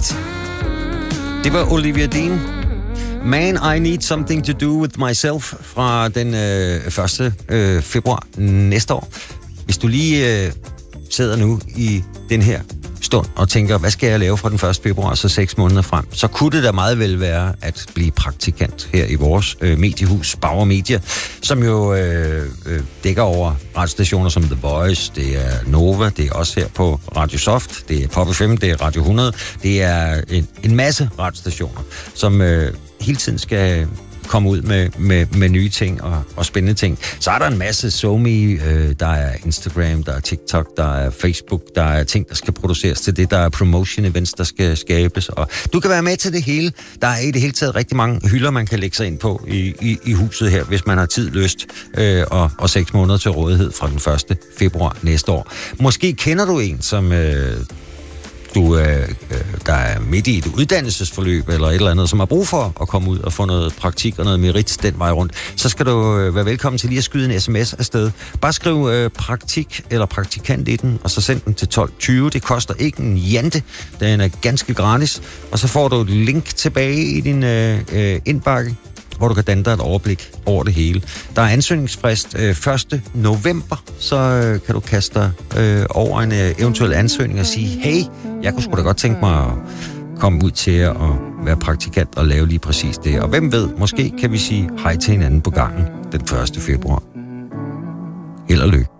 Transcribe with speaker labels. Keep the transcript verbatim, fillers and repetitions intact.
Speaker 1: Night. Det var Olivia Dean. Man, I Need Something to Do With Myself fra den øh, første øh, februar næste år. Hvis du lige øh, sidder nu i den her stund og tænker, hvad skal jeg lave fra den første februar, så seks måneder frem, så kunne det da meget vel være at blive praktikant her i vores øh, mediehus, Bauer Media, som jo øh, øh, dækker over radiostationer som The Voice, det er Nova, det er også her på Radio Soft, det er Pop F M, det er Radio hundrede, det er en, en masse radiostationer, som øh, hele tiden skal komme ud med, med, med nye ting og, og spændende ting. Så er der en masse SoMe, øh, der er Instagram, der er TikTok, der er Facebook, der er ting, der skal produceres til det, der er promotion events, der skal skabes, og du kan være med til det hele. Der er i det hele taget rigtig mange hylder, man kan lægge sig ind på i, i, i huset her, hvis man har tid, lyst øh, og, og seks måneder til rådighed fra den første februar næste år. Måske kender du en, som Øh, du, øh, der er midt i et uddannelsesforløb eller et eller andet, som har brug for at komme ud og få noget praktik og noget merit den vej rundt, så skal du øh, være velkommen til lige at skyde en sms afsted. Bare skriv øh, praktik eller praktikant i den, og så send den til tolv tyve. Det koster ikke en jante. Den er ganske gratis. Og så får du et link tilbage i din øh, øh, indbakke, hvor du kan danne dig et overblik over det hele. Der er ansøgningsfrist øh, første november, så øh, kan du kaste dig øh, over en øh, eventuel ansøgning og sige, hey, jeg kunne sgu da godt tænke mig at komme ud til jer og være praktikant og lave lige præcis det. Og hvem ved, måske kan vi sige hej til hinanden på gangen den første februar. Held og lykke.